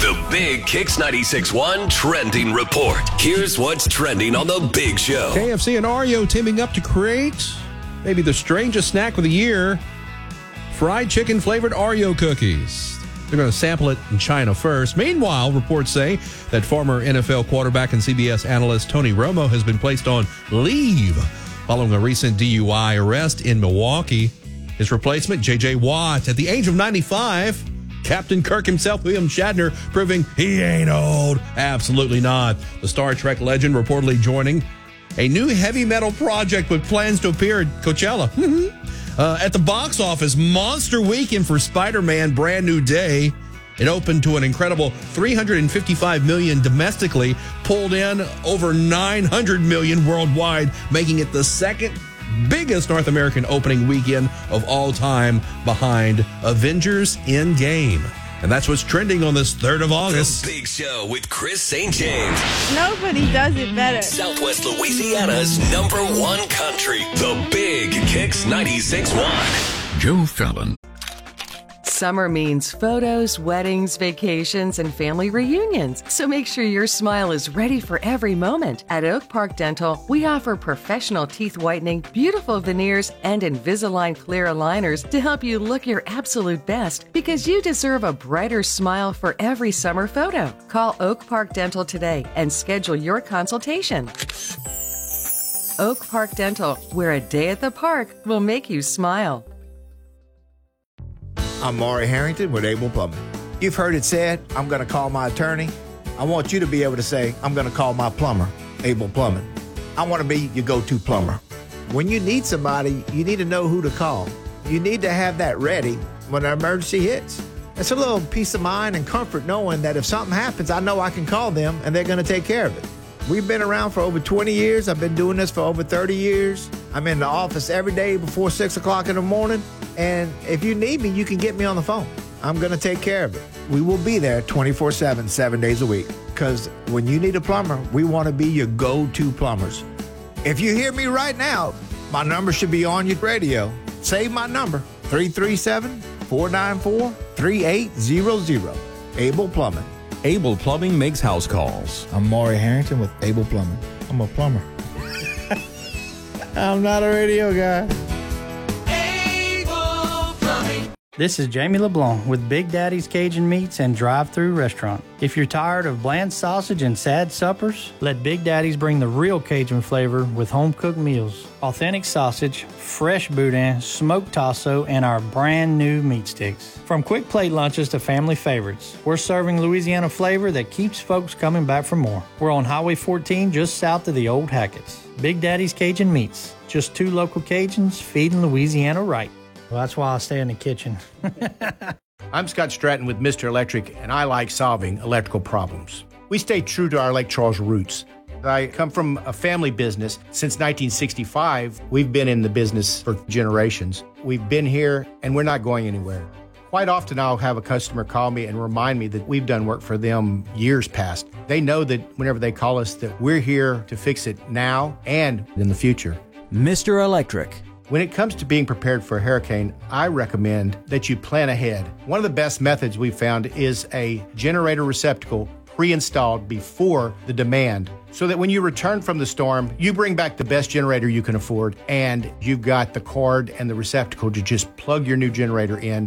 The Big Kicks 96.1 Trending Report. Here's what's trending on The Big Show. KFC and Oreo teaming up to create maybe the strangest snack of the year. Fried chicken flavored Oreo cookies. They're going to sample it in China first. Meanwhile, reports say that former NFL quarterback and CBS analyst Tony Romo has been placed on leave following a recent DUI arrest in Milwaukee. His replacement, J.J. Watt, at the age of 95, Captain Kirk himself, William Shatner, proving he ain't old. Absolutely not. The Star Trek legend reportedly joining a new heavy metal project with plans to appear at Coachella. At the box office, monster weekend for Spider-Man Brand New Day. It opened to an incredible $355 million domestically, pulled in over $900 million worldwide, making it the second biggest North American opening weekend of all time behind Avengers Endgame. And that's what's trending on this 3rd of August. The Big Show with Chris St. James. Nobody does it better. Southwest Louisiana's #1 country. The Big Kicks 96.1. Joe Fallon. Summer means photos, weddings, vacations, and family reunions. So make sure your smile is ready for every moment. At Oak Park Dental, we offer professional teeth whitening, beautiful veneers, and Invisalign clear aligners to help you look your absolute best, because you deserve a brighter smile for every summer photo. Call Oak Park Dental today and schedule your consultation. Oak Park Dental, where a day at the park will make you smile. I'm Maury Harrington with Able Plumbing. You've heard it said, I'm going to call my attorney. I want you to be able to say, I'm going to call my plumber, Able Plumbing. I want to be your go-to plumber. When you need somebody, you need to know who to call. You need to have that ready when an emergency hits. It's a little peace of mind and comfort knowing that if something happens, I know I can call them and they're going to take care of it. We've been around for over 20 years. I've been doing this for over 30 years. I'm in the office every day before 6 o'clock in the morning. And if you need me, you can get me on the phone. I'm going to take care of it. We will be there 24/7, 7 days a week. Because when you need a plumber, we want to be your go-to plumbers. If you hear me right now, my number should be on your radio. Save my number, 337-494-3800. Able Plumbing. Able Plumbing makes house calls. I'm Maury Harrington with Able Plumbing. I'm a plumber. I'm not a radio guy. This is Jamie LeBlanc with Big Daddy's Cajun Meats and Drive-Thru Restaurant. If you're tired of bland sausage and sad suppers, let Big Daddy's bring the real Cajun flavor with home-cooked meals. Authentic sausage, fresh boudin, smoked tasso, and our brand new meat sticks. From quick plate lunches to family favorites, we're serving Louisiana flavor that keeps folks coming back for more. We're on Highway 14 just south of the old Hackett's. Big Daddy's Cajun Meats. Just 2 local Cajuns feeding Louisiana right. Well, that's why I stay in the kitchen. I'm Scott Stratton with Mr. Electric, and I like solving electrical problems. We stay true to our Lake Charles roots. I come from a family business. Since 1965, we've been in the business for generations. We've been here, and we're not going anywhere. Quite often, I'll have a customer call me and remind me that we've done work for them years past. They know that whenever they call us, that we're here to fix it now and in the future. Mr. Electric. When it comes to being prepared for a hurricane, I recommend that you plan ahead. One of the best methods we've found is a generator receptacle pre-installed before the demand, so that when you return from the storm, you bring back the best generator you can afford, and you've got the cord and the receptacle to just plug your new generator in